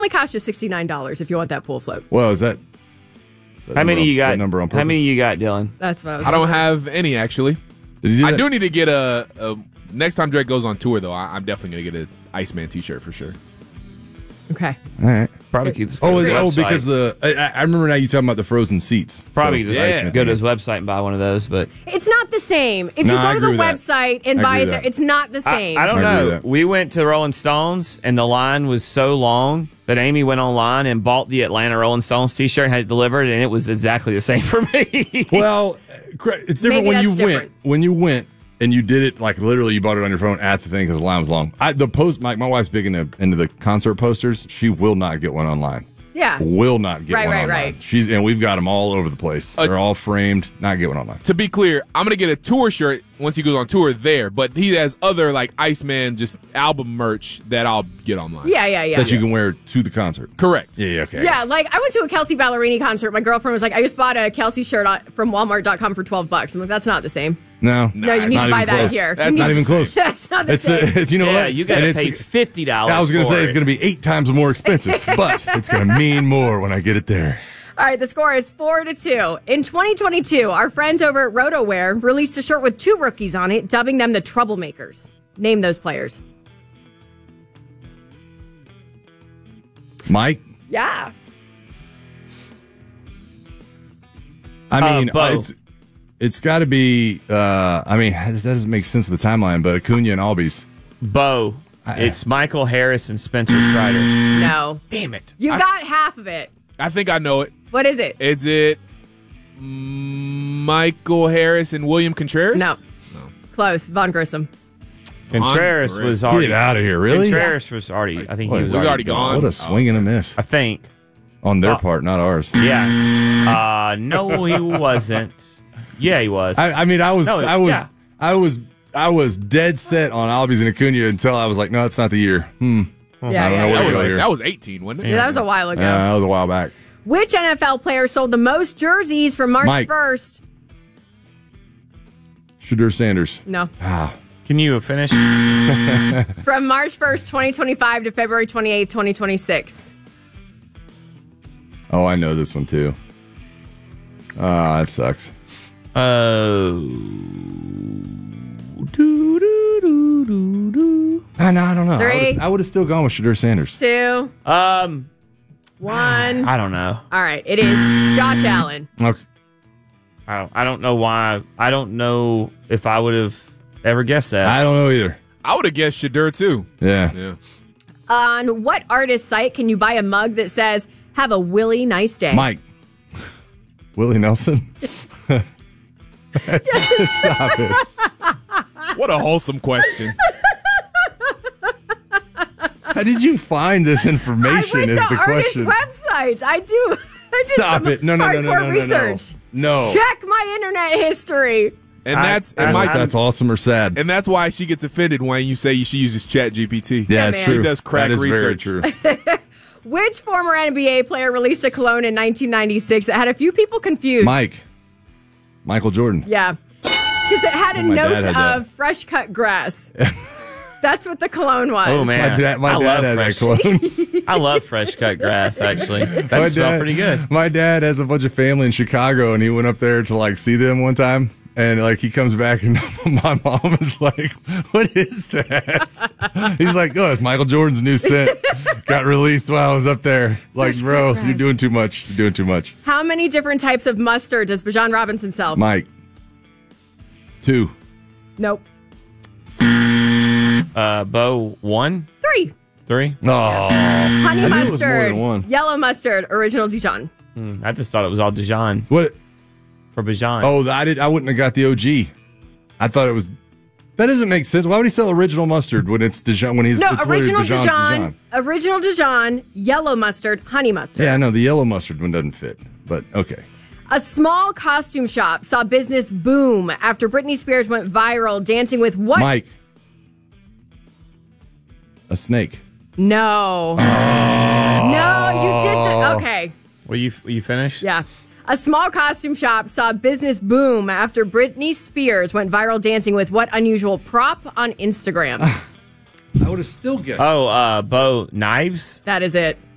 only cost you $69 if you want that pool float. Well, is that how many you got? Number on purpose? How many you got, Dylan? That's what I don't have any, actually. Did you do I that? do need to get a next time Drake goes on tour, though, I'm definitely going to get an Iceman t-shirt for sure. Okay. All right. Probably keep because I remember now you talking about the frozen seats. Probably So, just go to his website and buy one of those. But It's not the same. If No, you I go to the agree with that. website and I buy agree it with there, that. it's not the same. I don't I agree know. with that. We went to Rolling Stones, and the line was so long that Amy went online and bought the Atlanta Rolling Stones T-shirt and had it delivered, and it was exactly the same for me. Well, it's different Maybe when that's you different. went. When you went and you did it, like literally, you bought it on your phone at the thing because the line was long. My wife's big into the concert posters. She will not get one online. Yeah. Will not get one online. Right. And we've got them all over the place. They're all framed. Not get one online. To be clear, I'm going to get a tour shirt once he goes on tour there, but he has other, like, Iceman just album merch that I'll get online. Yeah. That you can wear to the concert. Correct. Yeah, okay. Yeah, like I went to a Kelsey Ballerini concert. My girlfriend was like, I just bought a Kelsey shirt from Walmart.com for $12. I'm like, that's not the same. No, No, you it's need not to buy even that close. here. That's You not need- even close. That's not the It's same. you know yeah, what? you got to pay $50. I was going to say it's going to be 8 times more expensive, but it's going to mean more when I get it there. All right, the score is 4-2. In 2022, our friends over at RotoWear released a shirt with 2 rookies on it, dubbing them the Troublemakers. Name those players. Mike? Yeah. I mean, Bo. it's got to be, that doesn't make sense of the timeline, but Acuna and Albies. Bo. It's Michael Harris and Spencer Strider. No. Damn it. You got half of it. I think I know it. What is it? Is it Michael Harris and William Contreras? No. Close. Von Grissom. Contreras Von was already Get out of here, really? Contreras was already. I think he was already gone. What a swing and a miss. I think. On their part, not ours. Yeah. No, he wasn't. Yeah, he was. I was dead set on Albies and Acuna until I was like, no, it's not the year. Yeah, I don't know where to go here. That was 18, wasn't it? Yeah, that was a while ago. Yeah, that was a while back. Which NFL player sold the most jerseys from March Mike. 1st? Shadur Sanders. No. Can you finish? From March 1st, 2025 to February 28th, 2026. Oh, I know this one too. That sucks. I don't know. 3. I would have still gone with Shadur Sanders. 2. 1. I don't know. All right. It is Josh Allen. Okay. I don't know why. I don't know if I would have ever guessed that. I don't know either. I would have guessed Shadur, too. Yeah. On what artist site can you buy a mug that says, have a Willie nice day? Mike. Willie Nelson. Stop it. What a wholesome question. How did you find this information? I went Is to the artist question. websites. I did Stop some it. No, hardcore research. No. Check my internet history. And that's I and don't know Mike, if that's awesome or sad. and that's why she gets offended when you say she uses Chat GPT. Yeah, it's man. true. She does crack that is research. Very true. Which former NBA player released a cologne in 1996 that had a few people confused? Michael Jordan. Yeah. Because it had a My dad note had that. of fresh cut grass. That's what the cologne was. Oh, man. My I dad love had that fresh- cologne. I love fresh cut grass, actually. That smells pretty good. My dad has a bunch of family in Chicago, and he went up there to see them one time. And he comes back, and my mom is like, "What is that?" He's like, "Oh, it's Michael Jordan's new scent. Got released while I was up there." Like, bro, you're doing too much. You're doing too much. How many different types of mustard does Bijan Robinson sell? Mike. 2. Nope. Bo, 1? 3. 3? Oh, Honey I knew it was more mustard, than one. yellow mustard, original Dijon. I just thought it was all Dijon What? for Bijan. Oh, I wouldn't have got the OG. I thought it was. That doesn't make sense. Why would he sell original mustard when it's Dijon? When it's literally original Dijon's Dijon, original Dijon, yellow mustard, honey mustard. Yeah, I know the yellow mustard one doesn't fit, but okay. A small costume shop saw business boom after Britney Spears went viral dancing with what? Mike. A snake. No. No, you did the. Okay. Were you finished? Yeah. A small costume shop saw business boom after Britney Spears went viral dancing with what unusual prop on Instagram? I would have still guessed. Oh, Bo, knives? That is it.